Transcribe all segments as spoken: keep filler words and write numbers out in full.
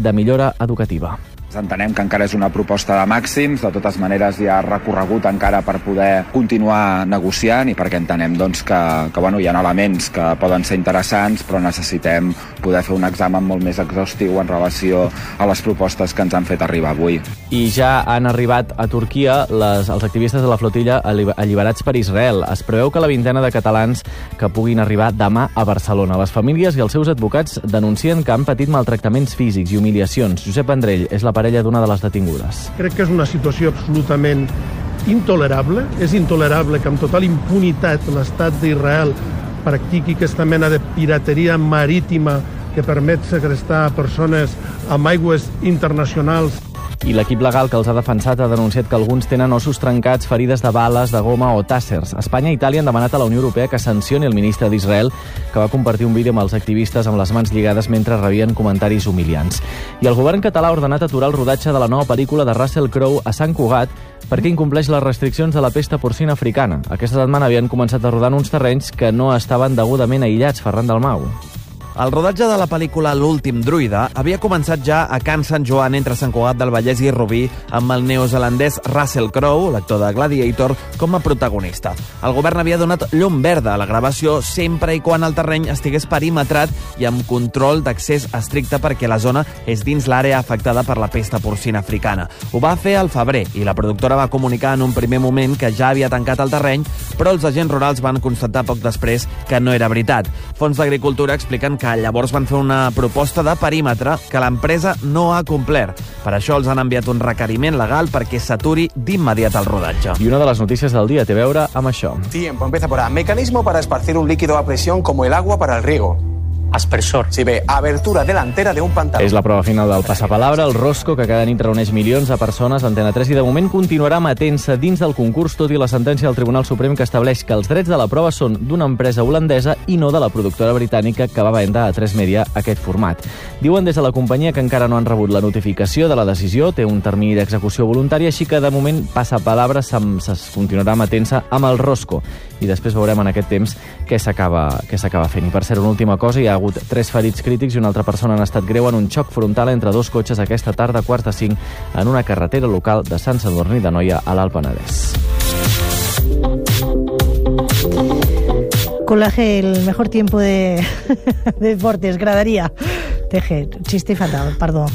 de millora educativa. Entenem que encara és una proposta de màxims, de totes maneres hi ha recorregut encara per poder continuar negociant i perquè entenem doncs, que, que bueno, hi ha elements que poden ser interessants, però necessitem poder fer un examen molt més exhaustiu en relació a les propostes que ens han fet arribar avui. I ja han arribat a Turquia les, els activistes de la flotilla alliberats per Israel. Es preveu que la vintena de catalans que puguin arribar demà a Barcelona. Les famílies i els seus advocats denuncien que han patit maltractaments físics i humiliacions. Josep Vendrell és la parella d'una de les detingudes. Crec que és una situació absolutament intolerable. És intolerable que amb total impunitat l'estat d'Israel practiqui aquesta mena de pirateria marítima que permet segrestar persones amb aigües internacionals. I l'equip legal que els ha defensat ha denunciat que alguns tenen ossos trencats, ferides de bales, de goma o tàssers. Espanya i Itàlia han demanat a la Unió Europea que sancioni el ministre d'Israel, que va compartir un vídeo amb els activistes amb les mans lligades mentre rebien comentaris humiliants. I el govern català ha ordenat aturar el rodatge de la nova pel·lícula de Russell Crowe a Sant Cugat perquè incompleix les restriccions de la pesta porcina africana. Aquesta setmana havien començat a rodar en uns terrenys que no estaven degudament aïllats. Ferran Dalmau. El rodatge de la pel·lícula L'últim druida havia començat ja a Can Sant Joan entre Sant Cugat del Vallès i Rubí amb el neozelandès Russell Crowe, l'actor de Gladiator, com a protagonista. El govern havia donat llum verda a la gravació sempre i quan el terreny estigués perimetrat i amb control d'accés estricte perquè la zona és dins l'àrea afectada per la pesta porcina africana. Ho va fer al febrer i la productora va comunicar en un primer moment que ja havia tancat el terreny, però els agents rurals van constatar poc després que no era veritat. Fons d'Agricultura expliquen que que llavors van fer una proposta de perímetre que l'empresa no ha complert. Per això els han enviat un requeriment legal perquè s'aturi d'immediat el rodatge. I una de les notícies del dia té a veure amb això. Tiempo, empieza por A. Mecanismo para esparcir un líquido a presión como el agua para el riego. Aspersor. Sí, bé, abertura delantera de un pantaló. És la prova final del passapalabra, el Rosco, que cada nit reuneix milions de persones a Antena tres i de moment continuarà matent-se dins del concurs, tot i la sentència del Tribunal Suprem que estableix que els drets de la prova són d'una empresa holandesa i no de la productora britànica que va vendre a tres Media aquest format. Diuen des de la companyia que encara no han rebut la notificació de la decisió, té un termini d'execució voluntària, així que de moment passapalabra se continuarà matent-se amb el Rosco i després veurem en aquest temps què s'acaba què s'acaba fent. I per cert, una última cosa, hi ha hagut tres ferits crítics i una altra persona en estat greu en un xoc frontal entre dos cotxes aquesta tarda, quarta cinc, en una carretera local de Sant Sadurní d'Anoia a l'Alt Penedès. Collaje, el mejor tiempo de, de deportes, gradería. Teje, chiste fatal, perdó.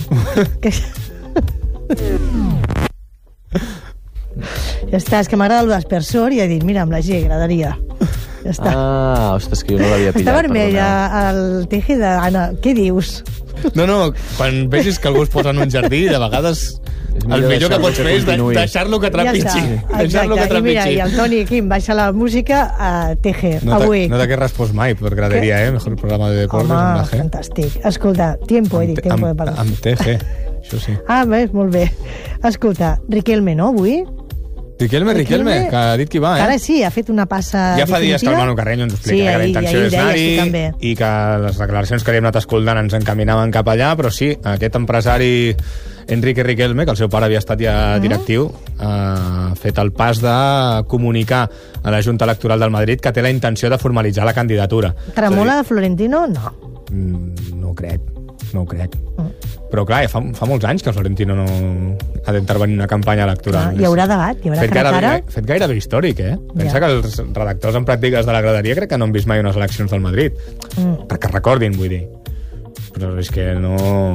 Ja està, és que m'agrada l'aspersor i he dit, mira, amb la G, graderia. Ja està. Ah, ostres, que jo no l'havia pillat. Està vermell el teje d'Anna. Què dius? No, no, quan vegis que algú es posa en un jardí, de vegades el millor que pots fer és deixar-lo que trepitgi. Ja deixar-lo que trepitgi. I mira, i el Toni aquí em baixa la música a teje, no avui. No t'hagués respost mai per graderia, eh? Mejor programa de deportes amb la G. Home, fantàstic. Escolta, tiempo, he dit, tiempo de parlar. Amb T G, això sí. Ah, bé, molt bé. Escolta, Riquelme, no, avui? Riquelme, Riquelme, que ha dit que va, eh? Ara sí, ha fet una passa ja fa definitiva. dies que el Manu Carreño ens explica sí, que la intenció és anar-hi i que les declaracions que li hem anat escoltant ens encaminaven cap allà, però sí, aquest empresari Enrique Riquelme, que el seu pare havia estat ja directiu, ha fet el pas de comunicar a la Junta Electoral del Madrid que té la intenció de formalitzar la candidatura. Tremola de Florentino? No. No ho crec, no ho crec. Mm. Però clar, fa, fa molts anys que el Florentino no ha d'intervenir en una campanya electoral. Ah, hi haurà debat, hi haurà fet cara a cara. Fet gairebé històric, eh? Pensa ja. que els redactors en pràctiques de la graderia crec que no han vist mai unes eleccions del Madrid. Mm. Perquè recordin, vull dir. Però és que no...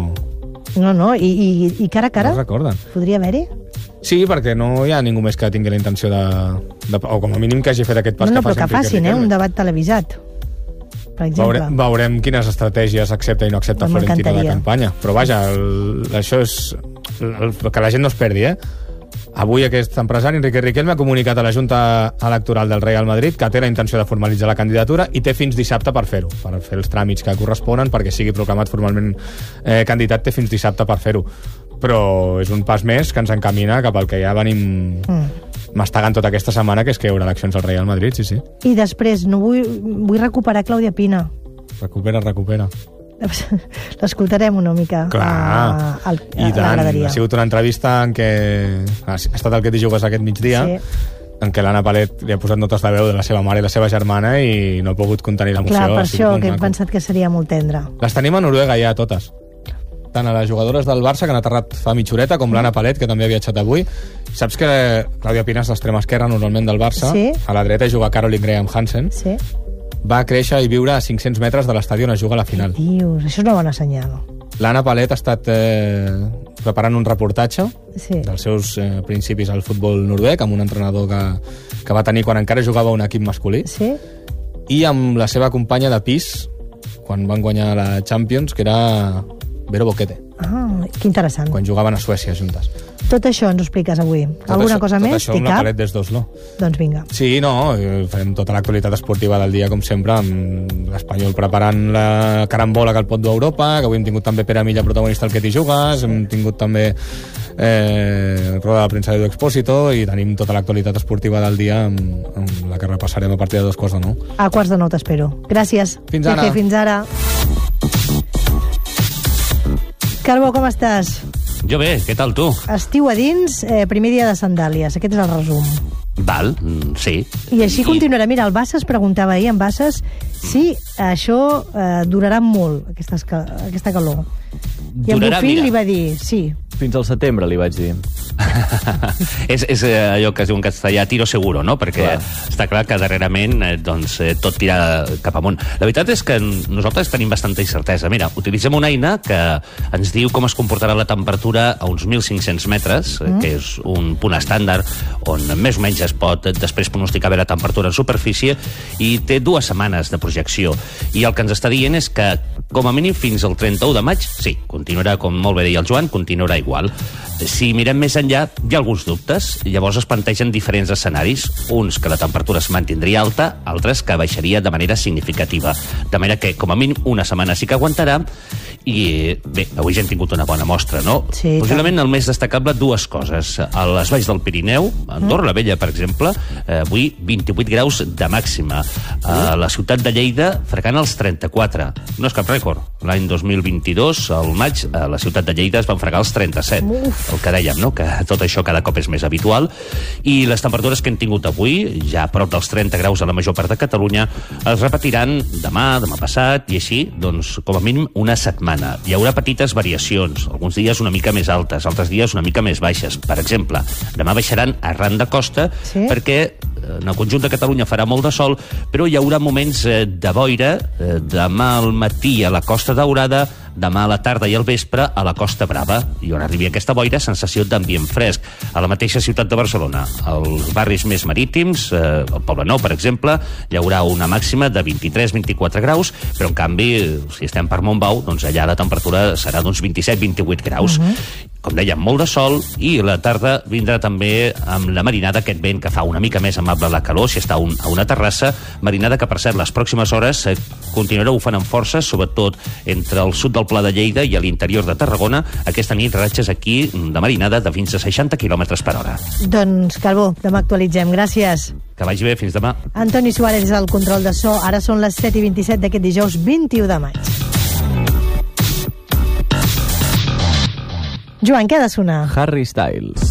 No, no, i, i, i cara a cara? No recorden. Podria haver-hi? Sí, perquè no hi ha ningú més que tingui la intenció de... de o com a mínim que hagi fet aquest pas no, no, que facin. No, però que facin, eh? Un debat televisat. Veure, veurem quines estratègies accepta i no accepta Florentino de la campanya. Però vaja, el, això és el, el, que la gent no es perdi, eh? Avui aquest empresari, Enrique Riquelme, ha comunicat a la Junta Electoral del Real Madrid que té la intenció de formalitzar la candidatura i té fins dissabte per fer-ho, per fer els tràmits que corresponen perquè sigui proclamat formalment eh, candidat, té fins dissabte per fer-ho. Però és un pas més que ens encamina cap al que ja venim mm. mastegant tota aquesta setmana, que és que hi haurà eleccions al Real Madrid, sí, sí. I després, no vull, vull recuperar Clàudia Pina. Recupera, recupera. L'escoltarem una mica. Clar, a, a, a, i tant. Ha sigut una entrevista en què ha estat el que t'hi jugues aquest migdia, sí. en què l'Anna Palet li ha posat notes de veu de la seva mare i la seva germana i no ha pogut contenir l'emoció. Clar, per això que he pensat que seria molt tendre. Les tenim a Noruega ja, totes. tant a les jugadores del Barça, que han aterrat fa mitja horeta, com l'Anna Palet, que també ha viatjat avui. Saps que Clàudia Pina és l'extrema esquerra normalment del Barça, sí. A la dreta juga Caroline Graham Hansen. Sí. Va créixer i viure a cinc-cents metres de l'estadi on es juga a la final. Què dius? Això és una bona senyal. L'Anna Palet ha estat eh, preparant un reportatge sí. dels seus eh, principis al futbol noruec, amb un entrenador que, que va tenir quan encara jugava un equip masculí, sí. I amb la seva companya de pis, quan van guanyar la Champions, que era Vero Boquete. Ah, que interessant. Quan jugaven a Suècia juntes. Tot això ens ho expliques avui. Tot Alguna això, cosa tot més? Tot això amb la Palet des d'Oslo. Doncs vinga. Sí, no, farem tota l'actualitat esportiva del dia, com sempre, amb l'Espanyol preparant la carambola que el pot dur a Europa, que avui hem tingut també Pere Milla, protagonista al Que t'hi jugues, hem tingut també eh, roda de premsa d'Edu Expósito, i tenim tota l'actualitat esportiva del dia amb, amb la que repassarem a partir de dos quarts de nou. A quarts de nou t'espero. Gràcies. Fins ara. Fins ara. Calvo, com estàs? Jo bé, què tal tu? Estiu a dins, eh, primer dia de sandàlies. Aquest és el resum. Val, sí. I així I... continuarà. Mira, el Bassas preguntava ahir, en Bassas, si això eh, durarà molt, aquesta, aquesta calor. I en Durarà, Bufil mira. li va dir, sí. Fins al setembre, li vaig dir. és, és allò que es diu en castellà tiro seguro, no? Perquè clar. Està clar que darrerament eh, doncs, eh, tot tira cap amunt. La veritat és que nosaltres tenim bastanta incertesa. Mira, utilitzem una eina que ens diu com es comportarà la temperatura a uns mil cinc-cents metres, mm. que és un punt estàndard on més o menys es pot després pronosticar bé la temperatura en superfície, i té dues setmanes de projecció. I el que ens està dient és que, com a mínim fins al trenta-u de maig, sí, continuarà, com molt bé deia el Joan, continuarà igual. Si mirem més enllà, hi ha alguns dubtes. Llavors es plantegen diferents escenaris. Uns que la temperatura es mantindria alta, altres que baixaria de manera significativa. De manera que, com a mínim, una setmana sí que aguantarà. I bé, avui ja hem tingut una bona mostra, no? Sí, possiblement el més destacable, dues coses. A les valls del Pirineu, a Andorra la Vella, per exemple, eh, avui vint-i-vuit graus de màxima. A la ciutat de Lleida, fregant els trenta-quatre. No és cap rècord. L'any dos mil vint-i-dos, al maig, a la ciutat de Lleida es van fregar els trenta-set. Uf. El que dèiem, no? Que tot això cada cop és més habitual. I les temperatures que hem tingut avui, ja a prop dels trenta graus a la major part de Catalunya, es repetiran demà, demà passat, i així, doncs, com a mínim, una setmana. Hi haurà petites variacions, alguns dies una mica més altes, altres dies una mica més baixes. Per exemple, demà baixaran arran de costa, sí? Perquè en el conjunt de Catalunya farà molt de sol, però hi haurà moments de boira, demà al matí a la Costa Daurada, demà a la tarda i al vespre a la Costa Brava. I on arribi aquesta boira, sensació d'ambient fresc. A la mateixa ciutat de Barcelona, als barris més marítims, eh, el Poblenou, per exemple, hi haurà una màxima de vint-i-tres a vint-i-quatre graus, però en canvi, si estem per Montbau, doncs allà la temperatura serà d'uns vint-i-set a vint-i-vuit graus. Uh-huh. Com dèiem, molt de sol, i la tarda vindrà també amb la marinada, aquest vent que fa una mica més amable la calor, si està un, a una terrassa, marinada que, per cert, les pròximes hores eh, continuarà bufant amb força, sobretot entre el sud del Pla de Lleida i a l'interior de Tarragona. Aquesta nit ratxes aquí de marinada de fins a seixanta quilòmetres per hora. Doncs, Calvo, demà actualitzem. Gràcies. Que vagi bé, fins demà. Antoni Suárez és el control de so. Ara són les set i vint-i-set d'aquest dijous vint-i-u de maig. Joan, què ha de sonar? Harry Styles.